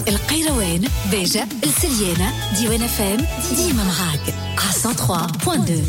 القيروان، بيجة، السريانة، ديوان فام، ديما معاك على 103.2.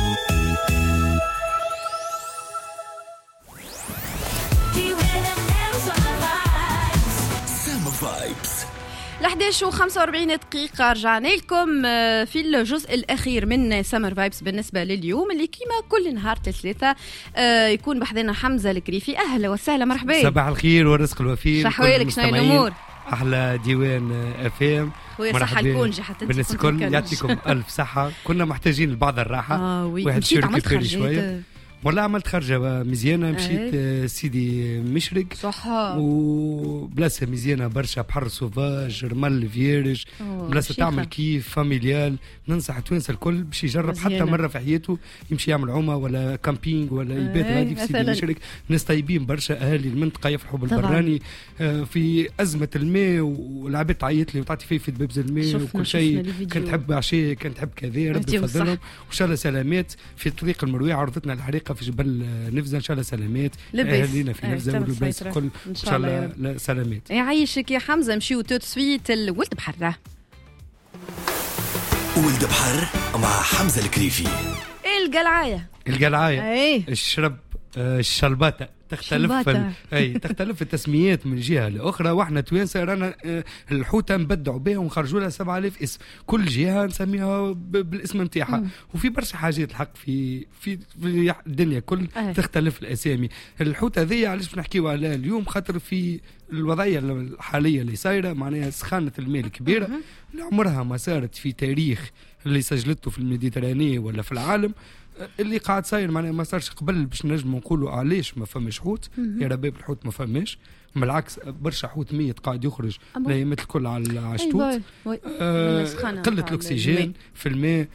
ل11 و45 دقيقة رجعنا لكم في الجزء الأخير من سمر فايبس بالنسبة لليوم اللي كيما كل نهار الثلاثة يكون بحذنا حمزة الكريفي. أهلا وسهلا، مرحبا. صباح الخير والرزق الوفير. شحوالك، شنو الأمور؟ أحلى ديوان أفام. مرحبا بكم حتى بالنسبة لكم، يعطيكم ألف صحة. كنا محتاجين لبعض الراحة. واحد شيء شوية. والله عملت خرجة مزيانة، مشيت سيدي مشرق صحة وبلاصة مزيانة برشا، بحر سوفاج، رمل فيرج، بلاصة تعمل كيف فاميليال. ننصح توانسة الكل باش يجرب حتى مرة في حياته يمشي يعمل عمى ولا كامبينج ولا يبات غادي في سيدي مشرق. ناس طيبين برشا، أهالي المنطقة يفرحوا بالبراني. في أزمة الماء والعباد تعيط لي وتعطي فيه في دبابز الماء وكل شيء. كنت تحب عشية، كنت تحب كذا، ربي يفضلهم وإن شاء الله سلامات. في طريق المروية عرضتنا الحريقة في جبل نفزة، ان شاء الله سلامات. اهالينا في نفزة والبلاد الكل ان شاء الله سلامات. يعيشك يا حمزة. نمشيو تو تسويت الولد بحر. ولد بحر مع حمزة الكريفي. القلعاية الشرب، الشلباتة تختلف التسميات من جهه لاخرى. واحنا توانسه رانا الحوته نبدعوا بها ونخرجوا لها 7000 اسم، كل جهه نسميها بالاسم نتاعها. وفي برشا حاجات الحق في الدنيا كل تختلف الاسامي. الحوته هذه علاش باش نحكيوا عليها اليوم؟ خاطر في الوضعيه الحاليه اللي صايره، معناها سخانه الماء الكبيره اللي عمرها ما صارت في تاريخ اللي سجلته في الميديتراني ولا في العالم، اللي قاعد صاير معناها ما صارش قبل. باش نجموا نقولوا علاش ما فماش حوت، يا رباب الحوت ما فماش، بالعكس برشا حوت ميت قاعد يخرج الايامات الكل على العشتوت. قله الاكسجين في الماء،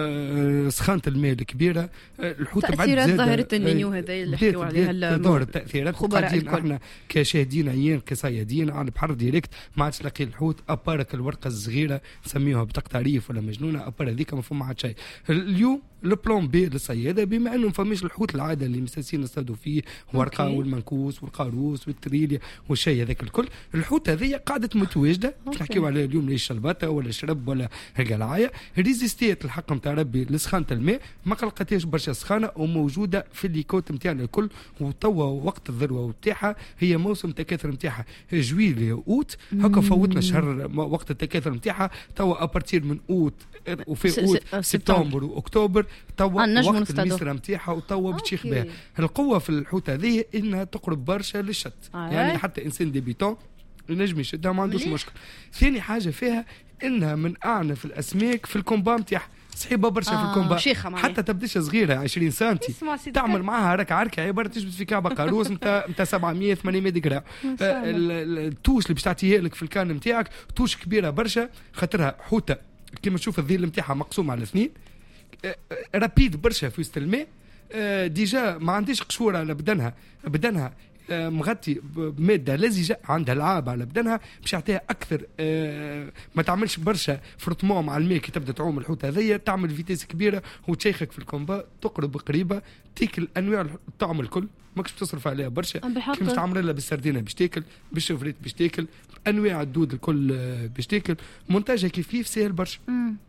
سخانه الماء الكبيره، الحوت بعد تاثيرات ظاهره النينيو هذا اللي نحكيو عليها، ظهر التاثيرات. قاعدين احنا كشاهدين عيان كصيادين على البحر ديريكت ما عادش لاقي الحوت ابارك الورقه الصغيره نسميوها بطاقه تعريف ولا مجنونه، ابار هذيك ما فما حتى شيء. اليوم البلان بي للصياده، بما انه ما فماش الحوت العاده اللي مساسين نصطادوا فيه، ورقه والمنكوس والقاروس والتريليا والشيء هذاك الكل، الحوت هذه قاعده متواجده. باش نحكيو عليها اليوم، ليش الشلباته ولا الشرب ولا القلعايه. ريزيستيت الحق نتاع ربي لسخانه الماء، ما قلقتهاش برشا سخانه وموجوده في الليكوت نتاعنا الكل. وتوا وقت الذروه نتاعها هي موسم التكاثر نتاعها جويليا اوت، هكا فوتنا شهر وقت التكاثر نتاعها. توا ابارتير من اوت وفي اوت سبتمبر واكتوبر توا وقت المسرة نتاعها، وتوا بتشيخ بها. القوه في الحوت هذه انها تقرب برشا للشط، يعني حتى انسان ديبيتون ينجم يشدها ما عندوش مشكل. ثاني حاجه فيها انها من اعنف الاسماك في الكومبا نتاعها، صحيبه برشا في الكومبا، حتى تبديش صغيره 20 سنتي تعمل معها عركه عباره تجبد في كعبه قاروس نتا 700 800 جرام. التوش اللي باش تعطيها لك في الكان نتاعك توش كبيره برشا، خاطرها حوته كما تشوف الذيل نتاعها مقسوم على اثنين، رابيد برشا في وسط الماء. ديجا ما عنديش قشوره على بدنها مغطي بماده لزجه، عندها لعاب على بدنها باش يعطيها اكثر. ما تعملش برشا فرطمون مع الماء كي تبدا تعوم الحوت هذيا، تعمل فيتيس كبيره وتشيخك في الكومبا، تقرب قريبه تاكل انواع الطعم الكل، ماكش تصرف عليها برشا. كيف تعمل لها بالسردينه باش تاكل، بالشوفريت باش تاكل، انواع الدود الكل باش تاكل. مونتاجها كيف سهل برشا.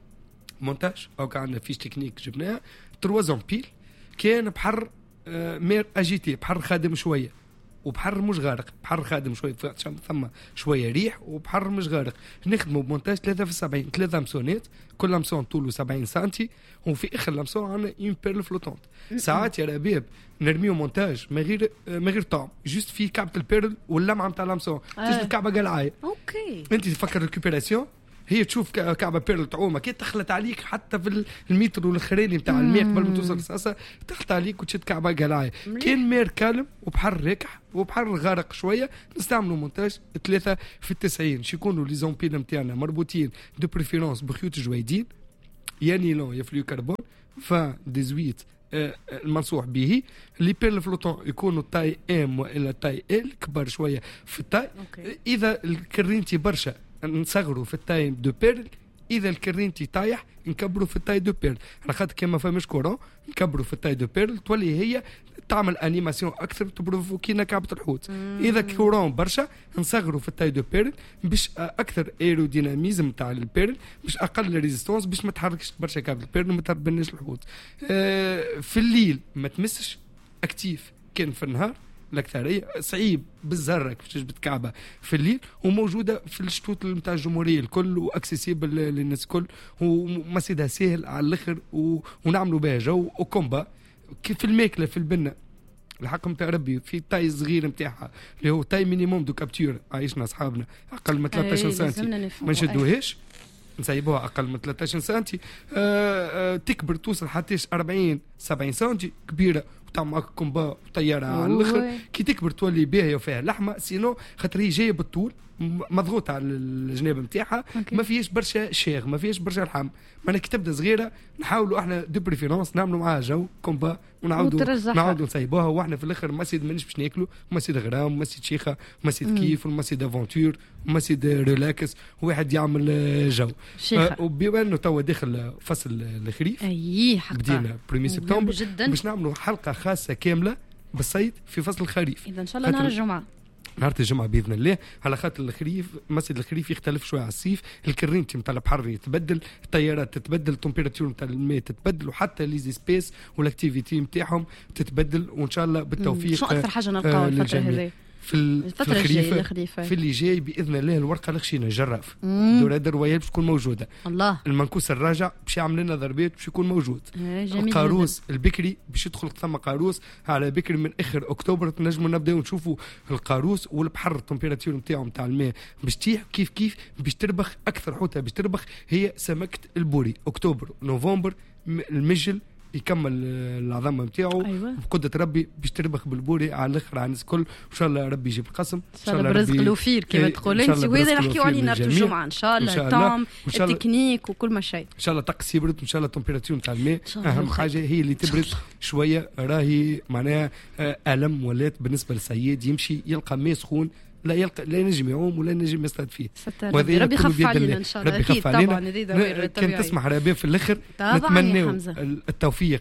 مونتاج او كان عندنا فيش تكنيك جبناها 3 بيل، كان بحر مير اجيتي، بحر خادم شويه وبحر مش غارق. بحر خادم شويه ثم شويه ريح، وبحر مش غارق. نخدموا بمونتاج 3 في 70، 3 مسونات، كل مسون طوله 70 سنتي، وفي اخر المسون عندنا اون بيرل فلوتونت. ساعات يا رباب نرميو مونتاج من غير طعم، جوست في كعبه البيرل واللمعه نتاع المسون تجد كعبه قلعايه. اوكي انت تفكر ريكوبيراسيون، هي تشوف كعبه بيرل تعومه كي تخلط عليك حتى في المتر والاخراني نتاع الماء قبل ما توصل للساسه، تخلط عليك وتشد كعبه قلايه. كان مير كالم وبحر راكح وبحر غارق شويه، نستعملوا مونتاج 3 في 90. شيكونوا لي زومبيل نتاعنا مربوطين دو بريفيرونس بخيوط جويدين، يا نيلون يا فلو كربون، ديزويت المنصوح به. لي بيرل فلوتون يكونوا تاي ام والا تاي ال، كبار شويه في التاي. اذا الكرينتي برشا نصغروا في التاي دو بيرل، اذا الكرينتي طايح نكبروا في التاي دو بيرل، على خاطر كما فماش كورون نكبروا في التاي دو بيرل، تولي هي تعمل انيماسيون اكثر تبروفوكينا كعبه الحوت. اذا كورون برشا نصغروا في التاي دو بيرل باش اكثر ايروديناميزم تاع البيرل، باش اقل ريزيستونس، باش ما تحركش برشا كعبه البيرل وما تربناش الحوت. في الليل ما تمسش اكتيف، كان في النهار الاكثريه صعيب بالزرة كيفاش تجبد كعبه في الليل، وموجوده في الشطوط نتاع الجمهوريه الكل واكسيسيبل للناس الكل، ومسيدها سهل على الاخر ونعملوا بها جو وكومبا كيف الماكله في البنه الحق نتاع ربي في تاي صغير نتاعها اللي هو تاي مينيموم دو كابتور. عايشنا اصحابنا اقل من 13 سنتي ما نشدوهاش، نسيبوها اقل من 13 سنتي، تكبر توصل حتى 40 70 سنتي كبيره وتعمل كومبا وطياره على الاخر. كي تكبر تولي باهيه وفيها لحمه، سينو خاطر هي جايه بالطول مضغوطه على الجناب نتاعها، ما فيهاش برشا شاغ، ما فيهاش برشا لحم. مانا كي تبدا صغيره نحاولوا احنا دو بريفيرونس نعملوا معاها جو كومبا ونعاودوا نسيبوها، واحنا في الاخر مسيد مانيش باش ناكلوا، مسيد غرام، مسيد شيخه، مسيد كيف، مسيد افونتور، مسيد ريلاكس، واحد يعمل جو. وبما انه توا داخل فصل الخريف بدينا 1 سبتمبر باش نعملوا حلقه خاصه كامله بالصيد في فصل الخريف. اذا ان شاء الله نهار الجمعه باذن الله، على خاطر الخريف مسجد الخريف يختلف شويه على الصيف، الكرينتي نتاع البحر يتبدل، الطيارات تتبدل، التمبيراتور نتاع الماء تتبدل، وحتى ليزي سبيس والاكتيفيتي نتاعهم تتبدل، وان شاء الله بالتوفيق. شو اكثر حاجه نلقاو الفتره هذه في الخريف في اللي جاي باذن الله؟ الورقه الخشينه جراف دور رويال باش تكون موجوده، الله المنكوس الراجع باش يعمل لنا ضربات باش يكون موجود، القاروس البكري باش يدخل ثم قاروس على بكري من اخر اكتوبر، نجموا نبداو نشوفوا القاروس والبحر التمبيراتور نتاعو نتاع الماء باش تيح كيف باش تربخ اكثر حوته باش تربخ هي سمكه البوري. اكتوبر نوفمبر المجل يكمل العظمه نتاعو، أيوة. بقدره ربي باش تربخ بالبوري على الاخر على الناس الكل، وان شاء الله ربي يجيب القسم، ان شاء الله برزق الوفير كما تقول انت، وهذا نحكيو عليه نهار الجمعه ان شاء الله، الطعم التكنيك وكل ما شيء، ان شاء الله طقس يبرد، وان شاء الله التمبيراتور نتاع الماء اهم حاجه هي اللي تبرد شويه، راهي معناها الم ولات بالنسبه للصياد يمشي يلقى ماء سخون لا ينجم يعوم ولا ينجم يصطاد فيه، ربي يخف علينا ان شاء الله. ربي يخف علينا. كان تسمح ربي في الاخر نتمنوا التوفيق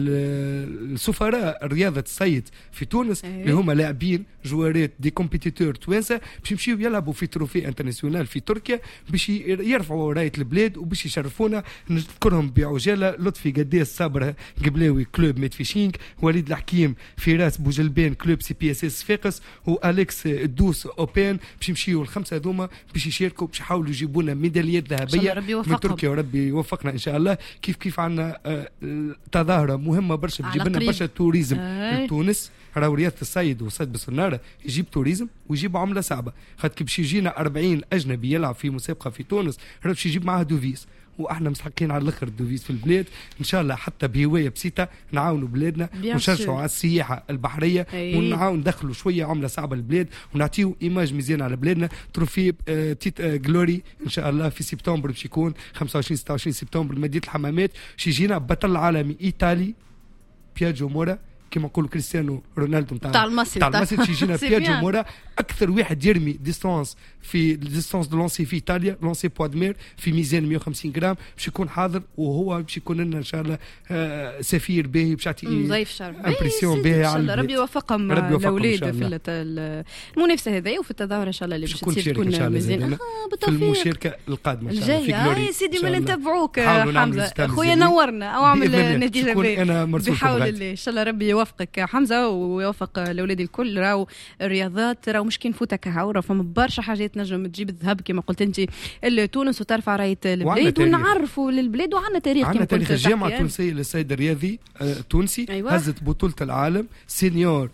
السفراء رياضه الصيد في تونس اللي هما لاعبين جوارات دي كومبيتيتور توانسه باش يمشيو يلعبوا في تروفي انترناسيونال في تركيا باش يرفعوا رايه البلاد وباش يشرفونا. نذكرهم بعجاله لطفي قداس صابر قبلاوي كلوب ميدفيشينغ، وليد الحكيم فراس بوجلبان كلوب سي بي اس اس صفاقس، واليكس الدوس اوبن باش يمشيو الخمسه هذوما باش يشاركوا باش يحاولوا يجيبوا لنا ميداليات ذهبيه من تركيا، وربي يوفقنا ان شاء الله. كيف عندنا تظاهره مهمه برشا بتجيب لنا برشا توريزم لتونس، راهو رياضه الصيد والصيد بالصناره يجيب توريزم ويجيب عمله صعبه، خاطر باش يجينا 40 اجنبي يلعب في مسابقه في تونس راه باش يجيب معاه دوفيس، واحنا مستحقين على الاخر الدوفيس في البلاد. ان شاء الله حتى بهوايه بسيطه نعاونوا بلادنا ونشجعوا على السياحه البحريه ونعاون ندخلوا شويه عمله صعبه للبلاد ونعطيو ايماج مزيان على بلادنا. تروفي تيت جلوري ان شاء الله في سبتمبر باش يكون 25 26 سبتمبر مدينه الحمامات، باش يجينا بطل عالمي ايطالي بياجو مورا كما نقولوا كريستيانو رونالدو نتاع المصري يجينا بياجو مورا اكثر واحد يرمي ديستانس في ديستانس دو لونسي في ايطاليا، لونسي بوادمير في ميزان 150 جرام باش يكون حاضر، وهو باش يكون لنا ان شاء الله سفير باهي باش يعطي امبرسيون باهي على الله. ربي يوفقهم الاولاد في المنافسه هذه وفي التظاهره ان شاء الله اللي باش تصير تكون مزيانه في المشاركه القادمه ان شاء الله في يا سيدي من نتبعوك حمزه خويا نورنا او عمل نتيجه باهيه بحول الله. ان شاء الله ربي يوفقك حمزه ويوفق الاولاد الكل. راهو الرياضات راهو مش كي نفوتك هاو فما برشا حاجات نجم تجيب الذهب كما قلت انت تونس وترفع رايه البلاد ونعرفوا للبلاد، وعندنا تاريخ عندنا تاريخ الجامعه التونسيه للصيد الرياضي التونسي. أيوة. هزت بطوله العالم سينيور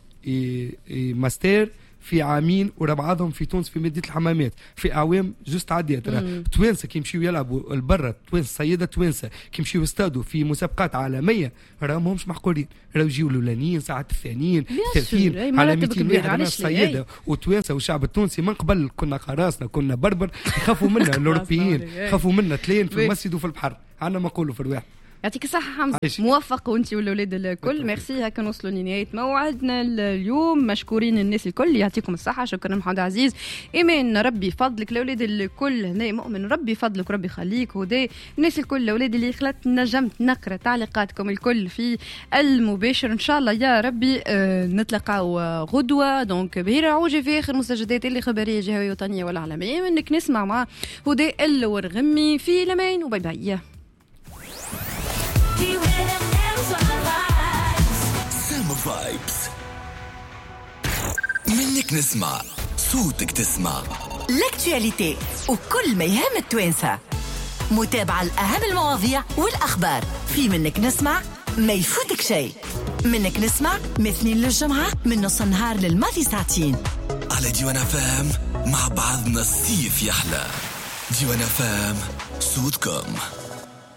ماستر في عامين ورا بعضهم في تونس في مدينه الحمامات في اعوام جوست عديت. توانسه كي يمشيو يلعبوا البرة، توانسه صياده توانسه كي يمشيو يستادوا في مسابقات عالميه راهم ماهمش محقورين، راهو يجيو الاولانيين ساعات الثانيين 30 على 200 واحد صياده وتوانسه. والشعب التونسي من قبل كنا قراصنه كنا بربر يخافوا منا الاوروبيين، يخافوا منا تلين في المسجد وفي البحر، عندنا ما نقولوا في الواحد يعطيك الصحة حمزة، موفق وانت والأولاد الكل. ميرسي. هكا نوصلوا لنهاية موعدنا اليوم. مشكورين الناس الكل، يعطيكم الصحة. شكرا محمد عزيز. إيمان ربي فضلك، الأولاد الكل هنا مؤمن ربي فضلك وربي يخليك. هدى الناس الكل، الأولاد اللي خلت نجمت نقرأ تعليقاتكم الكل في المباشر. إن شاء الله يا ربي نتلقاو غدوة. دونك بهير عوجي في آخر مستجدات اللي خبرية جهوية وطنية والعالمية، منك نسمع مع هدى الورغمي في لمين وباي باي. سامر فايبس، منك نسمع صوتك تسمع لاكتواليتي وكل ما يهم التوانسة. متابعة الأهم المواضيع والأخبار في منك نسمع، ما يفوتك شيء. منك نسمع مثنين للجمعة من نص النهار للماضي ساعتين على ديوان فام. مع بعضنا الصيف يحلى. ديوان فام صوتكم.